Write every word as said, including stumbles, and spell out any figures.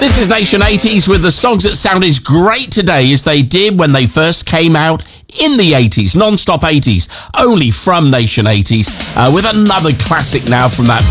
This is Nation eighties with the songs that sound as great today as they did when they first came out in the eighties. Non-stop eighties, only from Nation eighties, uh, with another classic now from that